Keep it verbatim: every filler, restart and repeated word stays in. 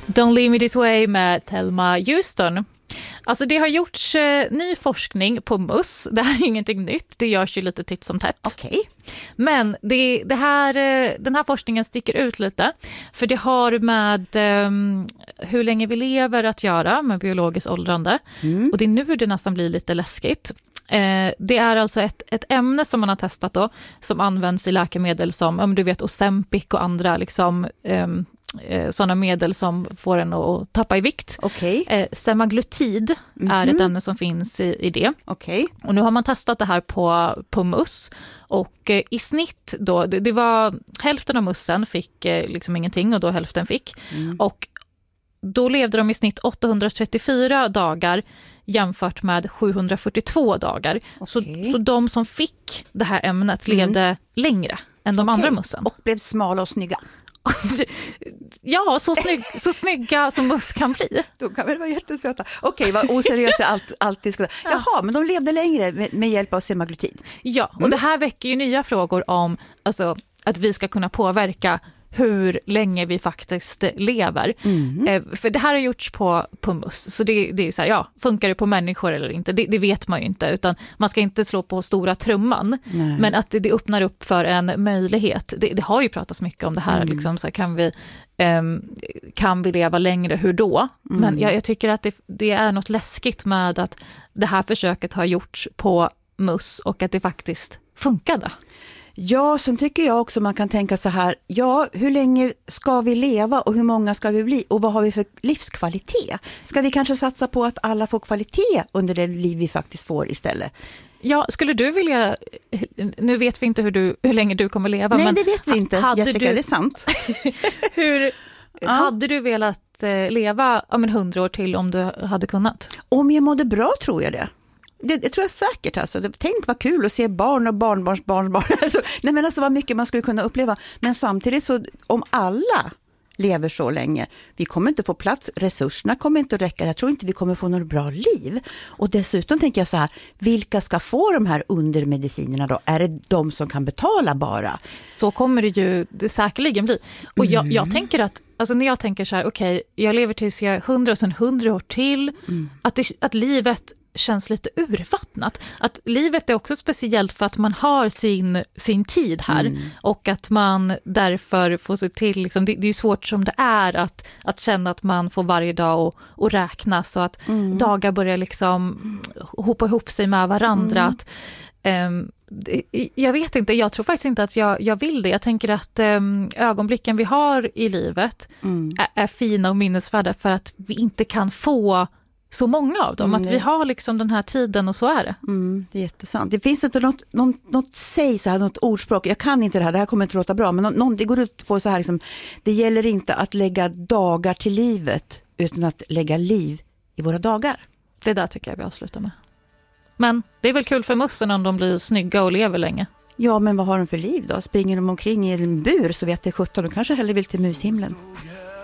Don't Leave Me This Way med Thelma Houston. Alltså det har gjorts eh, ny forskning på möss. Det här är ingenting nytt. Det görs ju lite titt som tätt. Okej. Men det, det här, eh, den här forskningen sticker ut lite. För det har med eh, hur länge vi lever att göra med biologiskt åldrande. Mm. Och det är nu det nästan blir lite läskigt. Eh, det är alltså ett, ett ämne som man har testat då. Som används i läkemedel som, om du vet, Ozempic och andra liksom... Eh, sådana medel som får en att tappa i vikt. Okay. Eh, semaglutid mm-hmm. är ett ämne som finns i, i det. Okay. Och nu har man testat det här på, på möss. Och eh, i snitt då, det, det var hälften av mössen fick eh, liksom ingenting och då hälften fick. Mm. Och då levde de i snitt åttahundratrettiofyra dagar jämfört med sjuhundrafyrtiotvå dagar. Okay. Så, så de som fick det här ämnet levde mm. längre än de okay. andra mössen. Och blev smala och snygga. Ja, så, snygg, så snygga som möss kan bli. De kan väl vara jättesöta. Okej, vad oseriösa allt, alltid ska. Jaha, men de levde längre med, med hjälp av semaglutid. Ja, och mm. det här väcker ju nya frågor om alltså, att vi ska kunna påverka hur länge vi faktiskt lever. Mm. Eh, för det här har gjorts på, på möss. Så det, det är så här, ja, funkar det på människor eller inte? Det, det vet man ju inte. Utan man ska inte slå på stora trumman. Nej. Men att det, det öppnar upp för en möjlighet. Det, det har ju pratats mycket om det här. Mm. Liksom, så här kan, vi, eh, kan vi leva längre? Hur då? Mm. Men jag, jag tycker att det, det är något läskigt med att det här försöket har gjorts på möss och att det faktiskt funkade. Ja, sen tycker jag också man kan tänka så här, ja, hur länge ska vi leva och hur många ska vi bli och vad har vi för livskvalitet? Ska vi kanske satsa på att alla får kvalitet under det liv vi faktiskt får istället? Ja, skulle du vilja, nu vet vi inte hur, du, hur länge du kommer leva. Nej, men det vet vi inte, Jessica, du, det är sant. hur, ja. Hade du velat leva om en hundra år till om du hade kunnat? Om jag mådde bra tror jag det. Det, det tror jag säkert. Alltså. Tänk vad kul att se barn och barnbarns barnbarn. Alltså, nej, men alltså vad mycket man skulle kunna uppleva. Men samtidigt så om alla lever så länge, vi kommer inte få plats, resurserna kommer inte att räcka. Jag tror inte vi kommer få något bra liv. Och dessutom tänker jag så här, vilka ska få de här undermedicinerna då? Är det de som kan betala bara? Så kommer det ju det säkerligen bli. Och jag, mm. jag tänker att, alltså när jag tänker så här, okej, okay, jag lever tills jag är hundra och sen hundra år till. Mm. Att, det, att livet känns lite urvattnat. Att livet är också speciellt för att man har sin, sin tid här mm. och att man därför får se till, liksom, det, det är ju svårt som det är att, att känna att man får varje dag och, och räkna så att mm. dagar börjar liksom hopa ihop sig med varandra. Mm. Att, um, jag vet inte, jag tror faktiskt inte att jag, jag vill det. Jag tänker att um, ögonblicken vi har i livet mm. är, är fina och minnesvärda för att vi inte kan få så många av dem, mm, att vi har liksom den här tiden och så är det. Mm, det är jättesant. Det finns inte något, något, något säg så här, något ordspråk, jag kan inte det här, det här kommer inte låta bra, men någon, det går ut på så här liksom, det gäller inte att lägga dagar till livet utan att lägga liv i våra dagar. Det där tycker jag vi avslutar med. Men det är väl kul för mössen om de blir snygga och lever länge. Ja, men vad har de för liv då? Springer de omkring i en bur så vet det sjutton, de kanske hellre vill till mushimlen.